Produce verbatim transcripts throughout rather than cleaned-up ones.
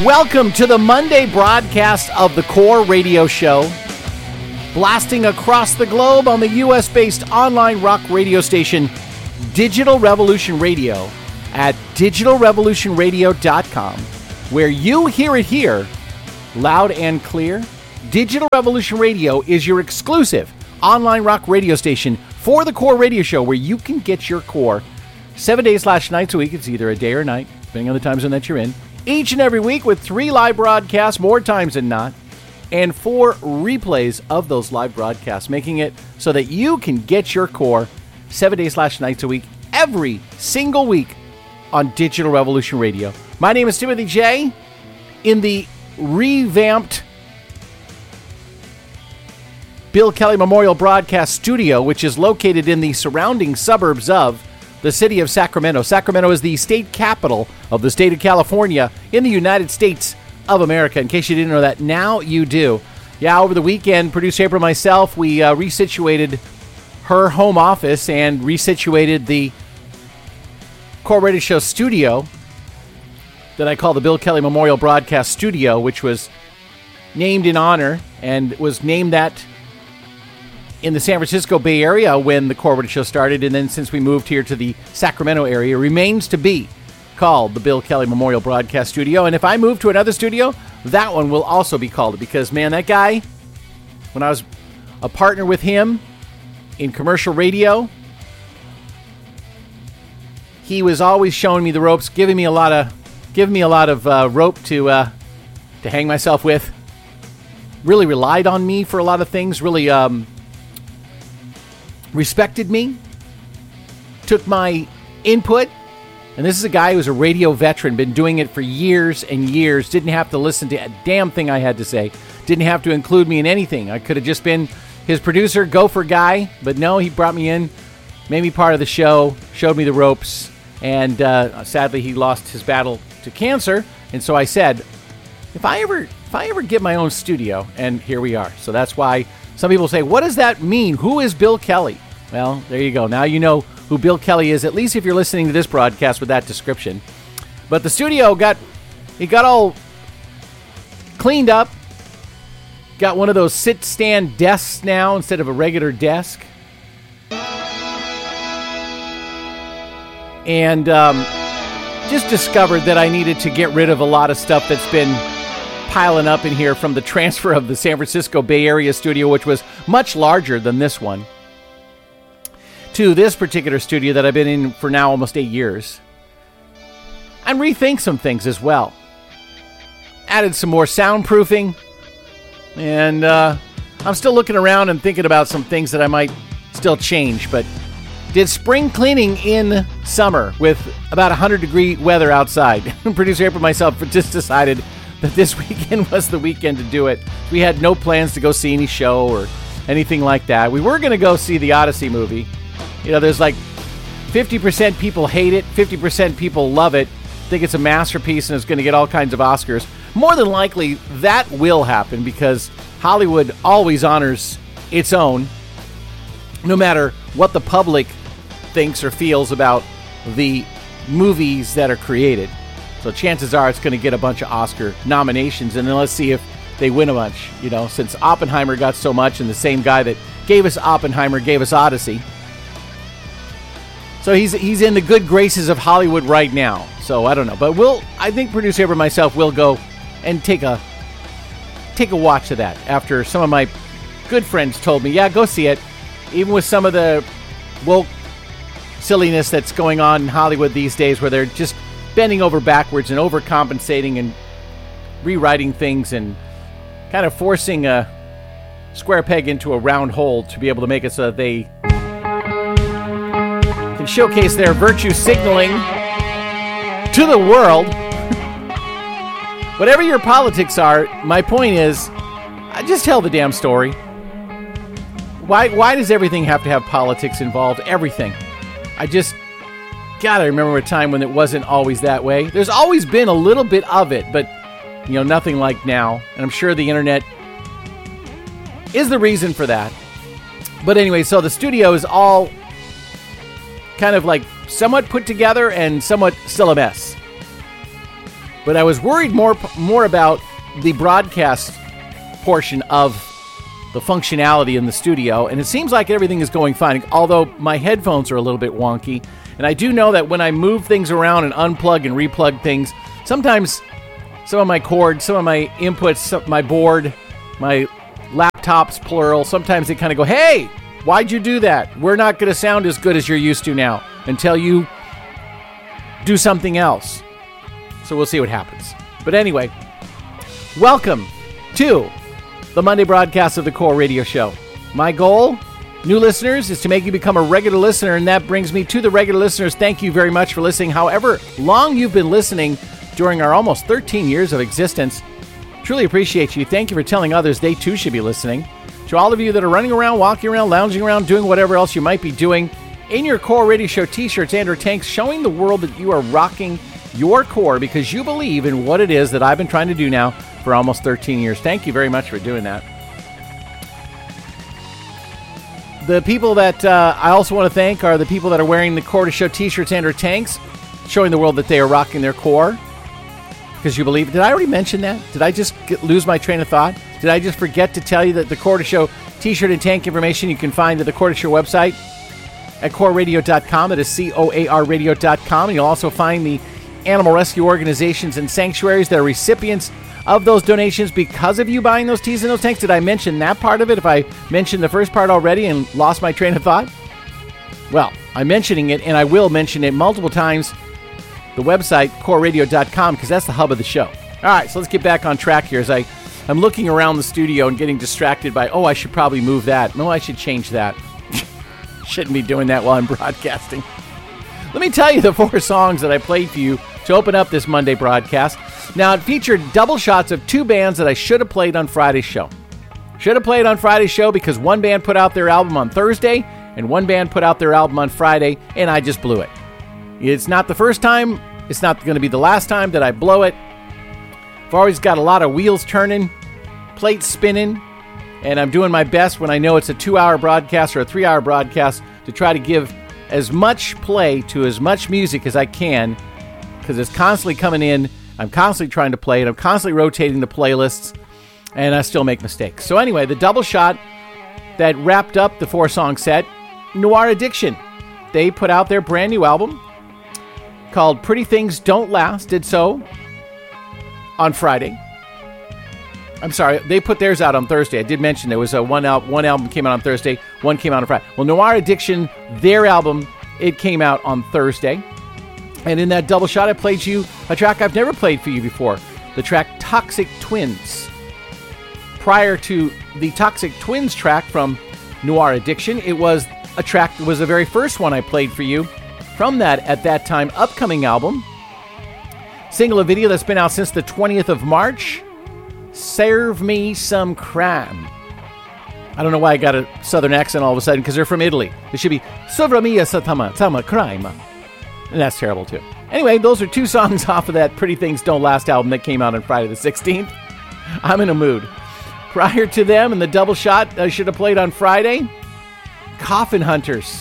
Welcome to the Monday broadcast of the Core Radio Show, blasting across the globe on the U S-based online rock radio station, Digital Revolution Radio, at digital revolution radio dot com, where you hear it here, loud and clear. Digital Revolution Radio is your exclusive online rock radio station for the Core Radio Show, where you can get your core seven days slash nights a week. It's either a day or a night, depending on the time zone that you're in. Each and every week with three live broadcasts, more times than not, and four replays of those live broadcasts, making it so that you can get your core seven days slash nights a week, every single week on Digital Revolution Radio. My name is Timothy J. In the revamped Bill Kelly Memorial Broadcast Studio, which is located in the surrounding suburbs of the city of Sacramento. Sacramento is the state capital of the state of California in the United States of America. In case you didn't know that, now you do. Yeah, over the weekend, producer April and myself, we uh, resituated her home office and resituated the Core Radio Show studio that I call the Bill Kelly Memorial Broadcast Studio, which was named in honor and was named that in the San Francisco Bay Area when the Core Radio Show started, and then since we moved here to the Sacramento area, remains to be called the Bill Kelly Memorial Broadcast Studio. And if I move to another studio, that one will also be called it, because, man, that guy, when I was a partner with him in commercial radio, he was always showing me the ropes, giving me a lot of giving me a lot of uh, rope to uh, to hang myself with. Really relied on me for a lot of things. Really um, respected me. Took my input. And this is a guy who's a radio veteran, been doing it for years and years. Didn't have to listen to a damn thing I had to say. Didn't have to include me in anything. I could have just been his producer, gopher guy. But no, he brought me in, made me part of the show, showed me the ropes. And uh, sadly, he lost his battle to cancer. And so I said, if I ever if I ever get my own studio, and here we are. So that's why some people say, what does that mean? Who is Bill Kelly? Well, there you go. Now you know who Bill Kelly is, at least if you're listening to this broadcast with that description. But the studio got, it got all cleaned up. Got one of those sit-stand desks now instead of a regular desk. And um, just discovered that I needed to get rid of a lot of stuff that's been piling up in here from the transfer of the San Francisco Bay Area studio, which was much larger than this one, to this particular studio that I've been in for now almost eight years. And rethink some things as well. Added some more soundproofing. And uh, I'm still looking around and thinking about some things that I might still change. But did spring cleaning in summer with about one hundred degree weather outside. Producer April and myself just decided that this weekend was the weekend to do it. We had no plans to go see any show or anything like that. We were going to go see the Odyssey movie. You know, there's like fifty percent people hate it, fifty percent people love it, think it's a masterpiece and it's going to get all kinds of Oscars. More than likely, that will happen because Hollywood always honors its own, no matter what the public thinks or feels about the movies that are created. So chances are it's going to get a bunch of Oscar nominations, and then let's see if they win a bunch. You know, since Oppenheimer got so much, and the same guy that gave us Oppenheimer gave us Odyssey. So he's he's in the good graces of Hollywood right now. So I don't know, but we'll. I think producer April and myself will go and take a take a watch of that after some of my good friends told me, yeah, go see it. Even with some of the woke silliness that's going on in Hollywood these days, where they're just bending over backwards and overcompensating and rewriting things and kind of forcing a square peg into a round hole to be able to make it so that they can showcase their virtue signaling to the world. Whatever your politics are, my point is, just tell the damn story. Why why does everything have to have politics involved? Everything. I just gotta remember a time when it wasn't always that way. There's always been a little bit of it, but you know, nothing like now. And I'm sure the internet is the reason for that. But anyway, so the studio is all kind of like somewhat put together and somewhat still a mess. But I was worried more more about the broadcast portion of the functionality in the studio, and it seems like everything is going fine, although my headphones are a little bit wonky. And I do know that when I move things around and unplug and replug things, sometimes some of my cords, some of my inputs, some, my board, my laptops, plural, sometimes they kind of go, hey, why'd you do that? We're not going to sound as good as you're used to now until you do something else. So we'll see what happens. But anyway, welcome to the Monday broadcast of the Core Radio Show. My goal, new listeners, is to make you become a regular listener, and that brings me to the regular listeners. Thank you very much for listening. However long you've been listening during our almost thirteen years of existence, truly appreciate you. Thank you for telling others they too should be listening. To all of you that are running around, walking around, lounging around, doing whatever else you might be doing in your Core Radio Show t-shirts and or tanks, showing the world that you are rocking your core because you believe in what it is that I've been trying to do now for almost thirteen years. Thank you very much for doing that. The people that uh, I also want to thank are the people that are wearing the Core Show t-shirts and or tanks, showing the world that they are rocking their core because you believe. Did I already mention that? Did I just get, lose my train of thought? Did I just forget to tell you that the Core Show t-shirt and tank information you can find at the Core Show website at core radio dot com. That is C O A R radio dot com. And you'll also find the animal rescue organizations and sanctuaries that are recipients of those donations because of you buying those teas and those tanks. Did I mention that part of it? If I mentioned the first part already and lost my train of thought? Well, I'm mentioning it, and I will mention it multiple times. The website, core radio dot com, because that's the hub of the show. All right, so let's get back on track here as I, I'm looking around the studio and getting distracted by, oh, I should probably move that. No, I should change that. Shouldn't be doing that while I'm broadcasting. Let me tell you the four songs that I played for you to open up this Monday broadcast. Now, it featured double shots of two bands that I should have played on Friday's show. Should have played on Friday's show because one band put out their album on Thursday and one band put out their album on Friday, and I just blew it. It's not the first time. It's not going to be the last time that I blow it. I've always got a lot of wheels turning, plates spinning, and I'm doing my best when I know it's a two-hour broadcast or a three-hour broadcast to try to give as much play to as much music as I can because it's constantly coming in. I'm constantly trying to play it. I'm constantly rotating the playlists, and I still make mistakes. So anyway, the double shot that wrapped up the four-song set, Noir Addiction. They put out their brand new album called Pretty Things Don't Last. Did so on Friday. I'm sorry, they put theirs out on Thursday. I did mention there was a one, al- one album came out on Thursday, one came out on Friday. Well, Noir Addiction, their album, it came out on Thursday. And in that double shot, I played you a track I've never played for you before, the track Toxic Twins. Prior to the Toxic Twins track from Noir Addiction, it was a track that was the very first one I played for you from that, at that time, upcoming album. Single and video that's been out since the twentieth of March, Serve Me Some Crime. I don't know why I got a southern accent all of a sudden, because they're from Italy. It should be Sovra Mia Satama Tama Crime. And that's terrible, too. Anyway, those are two songs off of that Pretty Things Don't Last album that came out on Friday the sixteenth. I'm in a mood. Prior to them, and the double shot I should have played on Friday, Coffin Hunters.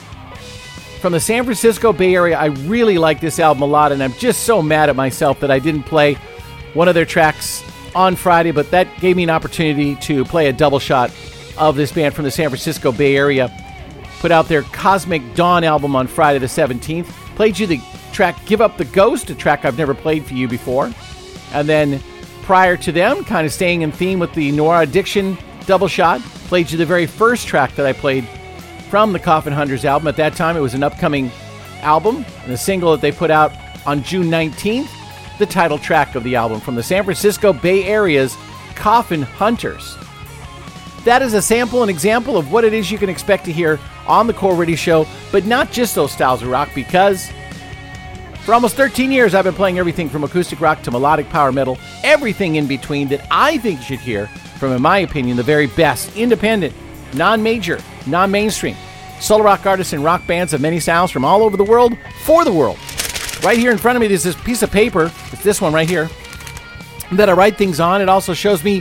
From the San Francisco Bay Area, I really like this album a lot, and I'm just so mad at myself that I didn't play one of their tracks on Friday, but that gave me an opportunity to play a double shot of this band from the San Francisco Bay Area. Put out their Cosmic Dawn album on Friday the seventeenth. Played you the track Give Up the Ghost, a track I've never played for you before. And then prior to them, kind of staying in theme with the Noir Addiction double shot, played you the very first track that I played from the Coffin Hunters album. At that time, it was an upcoming album, and the single that they put out on June nineteenth, the title track of the album from the San Francisco Bay Area's Coffin Hunters. That is a sample, an example of what it is you can expect to hear on the Core Radio Show, but not just those styles of rock, because for almost thirteen years, I've been playing everything from acoustic rock to melodic power metal, everything in between that I think you should hear from, in my opinion, the very best independent, non-major, non-mainstream solo rock artists and rock bands of many styles from all over the world, for the world. Right here in front of me, there's this piece of paper, it's this one right here, that I write things on. It also shows me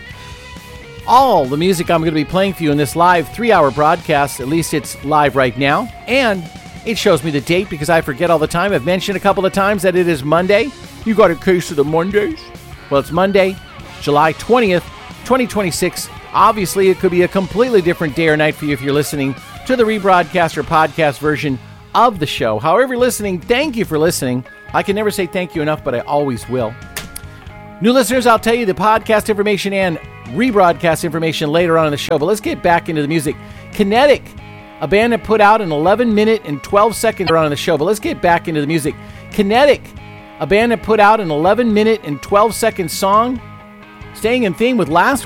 all the music I'm going to be playing for you in this live three-hour broadcast. At least it's live right now. And It shows me the date because I forget all the time. I've mentioned a couple of times that it is Monday. You got a case of the Mondays? Well, it's Monday, July twentieth, twenty twenty-six. Obviously, it could be a completely different day or night for you if you're listening to the rebroadcast or podcast version of the show. However you're listening, thank you for listening. I can never say thank you enough, but I always will. New listeners, I'll tell you the podcast information and rebroadcast information later on in the show, but let's get back into the music. Kinetic, a band that put out an eleven minute and twelve second on the show, but let's get back into the music. Kinetic, a band that put out an eleven minute and twelve second song, staying in theme with last